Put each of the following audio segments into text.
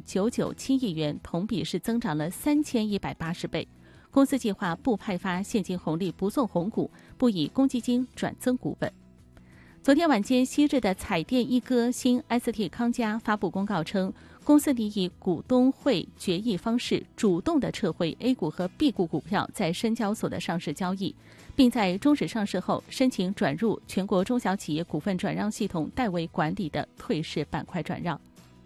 997亿元，同比是增长了3180倍。公司计划不派发现金红利，不送红股，不以公积金转增股本。昨天晚间，昔日的彩电一哥新 ST 康佳发布公告称，公司拟以股东会决议方式主动的撤回 A 股和 B 股股票在深交所的上市交易，并在终止上市后申请转入全国中小企业股份转让系统代为管理的退市板块转让。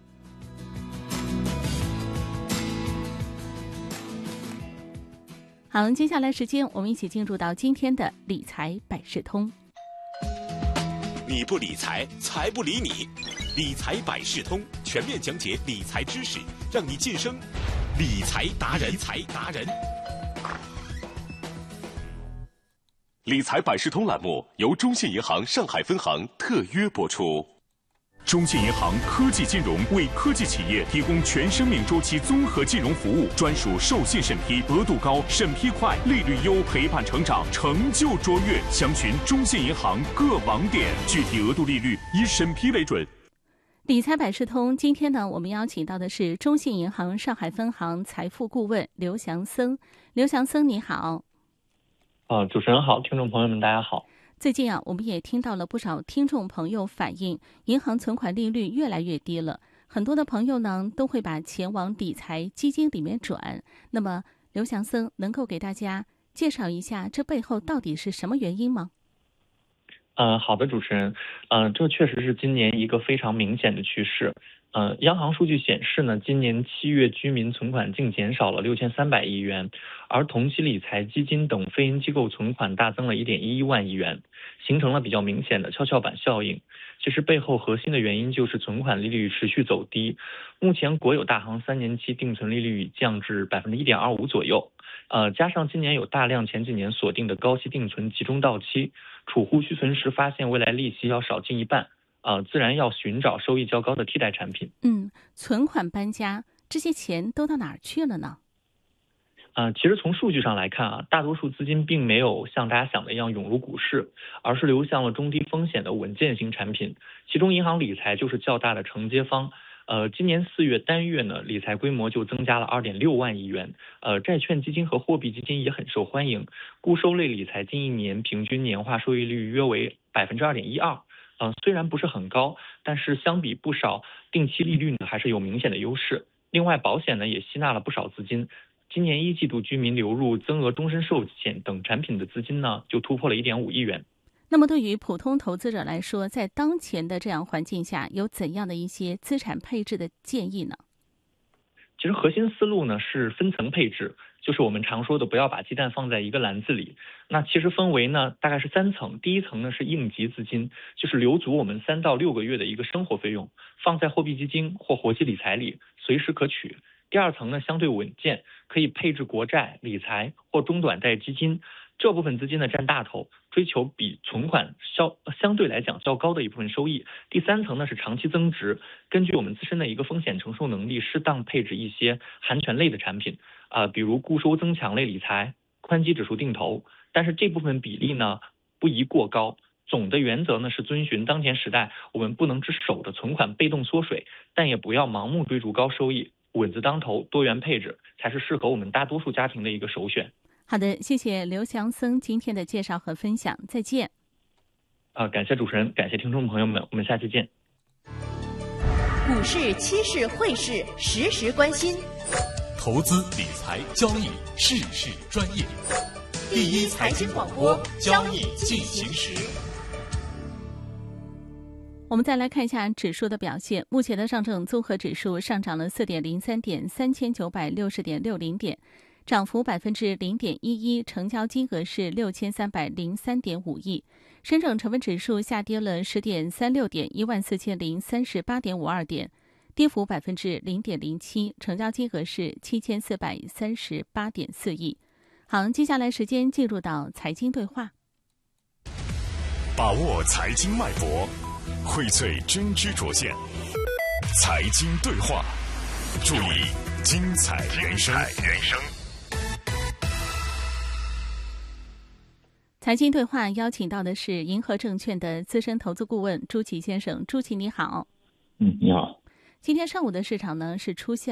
好，接下来时间我们一起进入到今天的理财百事通。 你不理财，财不理你。理财百事通全面讲解理财知识，让你晋升理财达人。理财百事通栏目由中信银行上海分行特约播出。中信银行科技金融为科技企业提供全生命周期综合金融服务，专属授信审批，额度高，审批快，利率优，陪伴成长，成就卓越。详询中信银行各网点，具体额度利率以审批为准。 理财百事通，今天呢，我们邀请到的是中信银行上海分行财富顾问刘祥森。刘祥森，你好。 主持人好，听众朋友们，大家好。 最近我们也听到了不少听众朋友反映，银行存款利率越来越低了，很多的朋友呢都会把钱往理财基金里面转。那么，刘祥森能够给大家介绍一下这背后到底是什么原因吗？ 好的，主持人，这确实是今年一个非常明显的趋势。央行数据显示呢，今年7月居民存款净减少了6300亿元，而同期理财基金等非银机构存款大增了1.11万亿元，形成了比较明显的跷跷板效应。其实背后核心的原因就是存款利率持续走低，目前国有大行3年期定存利率已降至1.25%左右。加上今年有大量前几年锁定的高息定存集中到期，储户续存时发现未来利息要少近一半，自然要寻找收益较高的替代产品。 存款搬家，这些钱都到哪儿去了呢？ 其实从数据上来看大多数资金并没有像大家想的一样涌入股市，而是流向了中低风险的稳健型产品，其中银行理财就是较大的承接方。今年4月单月呢，理财规模就增加了2.6万亿元。债券基金和货币基金也很受欢迎，固收类理财近1年平均年化收益率约为2.12%。虽然不是很高，但是相比不少定期利率呢，还是有明显的优势。另外，保险呢也吸纳了不少资金。今年1季度居民流入增额终身寿险等产品的资金呢，就突破了1.5亿元。 那么对于普通投资者来说，在当前的这样环境下，有怎样的一些资产配置的建议呢？ 其实核心思路呢是分层配置，就是我们常说的不要把鸡蛋放在一个篮子里。那其实分为呢大概是3层，第一层呢是应急资金，就是留足我们3到6个月的一个生活费用，放在货币基金或活期理财里，随时可取。第二层呢相对稳健，可以配置国债、理财或中短债基金，这部分资金呢占大头，追求比存款相对来讲较高的一部分收益。第3层呢是长期增值，根据我们自身的一个风险承受能力，适当配置一些含权类的产品，比如固收增强类理财、宽基指数定投，但是这部分比例呢不宜过高。总的原则呢是遵循当前时代我们不能只守着存款被动缩水，但也不要盲目追逐高收益，稳字当头，多元配置才是适合我们大多数家庭的一个首选。 好的，谢谢刘祥森今天的介绍和分享，再见。 感谢主持人，感谢听众朋友们，我们下期见。 股市、期市、汇市，时时关心。 投资理财交易，事事专业。第一财经广播，交易进行时。 我们再来看一下指数的表现，目前的上证综合指数上涨了4.03点，3960.60点，涨幅0.11%，成交金额是6303.5亿。深证成分指数下跌了10.36点，14038.52点，跌幅0.07%，成交金额是7438.4亿。好，接下来时间进入到财经对话， 把握财经脉搏，荟萃真知灼见，财经对话，助力精彩人生。 财经对话邀请到的是银河证券的资深投资顾问朱琦先生。朱琦你好。 你好。 今天上午的市场呢是出现